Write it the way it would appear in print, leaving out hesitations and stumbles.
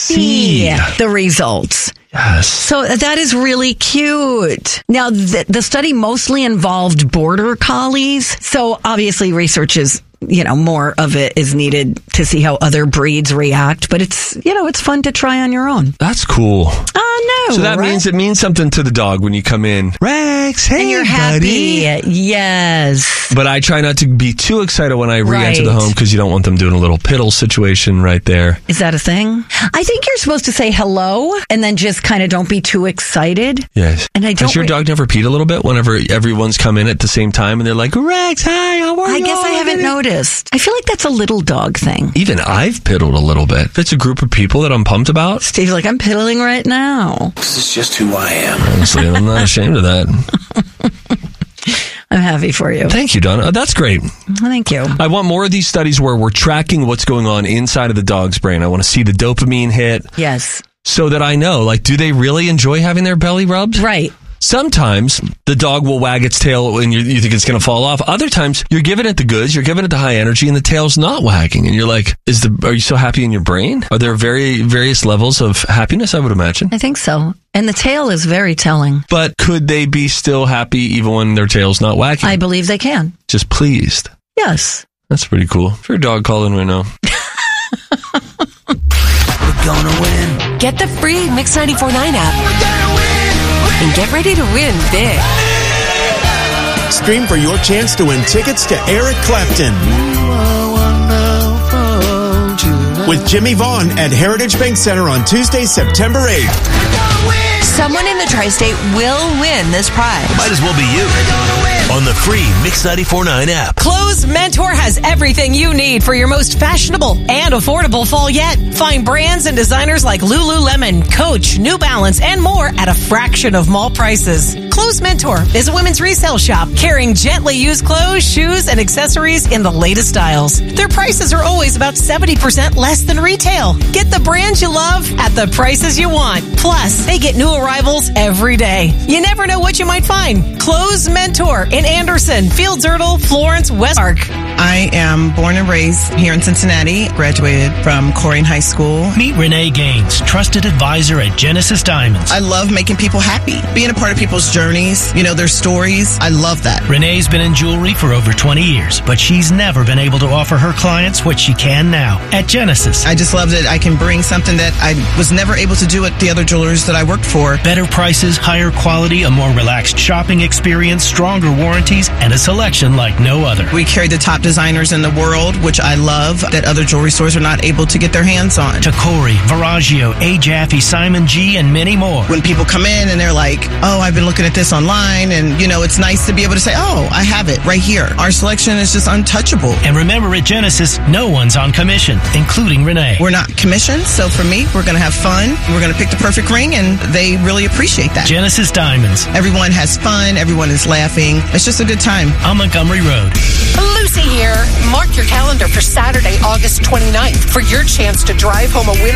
see the results. Yes. So that is really cute. Now, the study mostly involved border collies. So obviously research is, more of it is needed to see how other breeds react. But it's, it's fun to try on your own. That's cool. Oh, no. So that means it means something to the dog when you come in. Rex, hey, and you're buddy. happy. Yes. But I try not to be too excited when I re-enter the home because you don't want them doing a little piddle situation right there. Is that a thing? I think you're supposed to say hello and then just kind of don't be too excited. Yes. And I don't. Has your dog never peed a little bit whenever everyone's come in at the same time and they're like, Rex, hi, how are you? I guess I haven't noticed. I feel like that's a little dog thing. Even I've piddled a little bit. If it's a group of people that I'm pumped about. Steve's like, I'm piddling right now. This is just who I am. Honestly, I'm not ashamed of that. I'm happy for you. Thank you, Donna. That's great. Thank you. I want more of these studies where we're tracking what's going on inside of the dog's brain. I want to see the dopamine hit. Yes. So that I know, do they really enjoy having their belly rubbed? Right. Sometimes the dog will wag its tail and you think it's going to fall off. Other times you're giving it the goods, you're giving it the high energy, and the tail's not wagging. And you're like, are you so happy in your brain? Are there various levels of happiness, I would imagine? I think so. And the tail is very telling. But could they be still happy even when their tail's not wagging? I believe they can. Just pleased. Yes. That's pretty cool. If your dog calling right now. We're gonna win. Get the free Mix 94.9 app. We're gonna win. And get ready to win big. Stream for your chance to win tickets to Eric Clapton with Jimmy Vaughn at Heritage Bank Center on Tuesday, September 8th. Someone in the tri-state will win this prize. Might as well be you. On the free Mix 94.9 app. Clothes Mentor has everything you need for your most fashionable and affordable fall yet. Find brands and designers like Lululemon, Coach, New Balance, and more at a fraction of mall prices. Clothes Mentor is a women's resale shop carrying gently used clothes, shoes, and accessories in the latest styles. Their prices are always about 70% less than retail. Get the brands you love at the prices you want. Plus, they get new arrivals every day. You never know what you might find. Clothes Mentor in Anderson, Fields Erdel, Florence, West Park. I am born and raised here in Cincinnati, graduated from Corrigan High School. Meet Renee Gaines, trusted advisor at Genesis Diamonds. I love making people happy, being a part of people's journeys, their stories. I love that. Renee's been in jewelry for over 20 years, but she's never been able to offer her clients what she can now at Genesis. I just love that I can bring something that I was never able to do at the other jewelers that I worked for. Better prices, higher quality, a more relaxed shopping experience, stronger warranties, and a selection like no other. We carry the top designers in the world, which I love, that other jewelry stores are not able to get their hands on. Tacori, Verragio, A. Jaffe, Simon G., and many more. When people come in and they're like, oh, I've been looking at this online, and, it's nice to be able to say, oh, I have it right here. Our selection is just untouchable. And remember, at Genesis, no one's on commission, including Renee. We're not commissioned, so for me, we're going to have fun. We're going to pick the perfect ring, and they really appreciate that. Genesis Diamonds. Everyone has fun. Everyone is laughing. It's just a good time. On Montgomery Road. Lucy here. Mark your calendar for Saturday, August 29th for your chance to drive home a winner.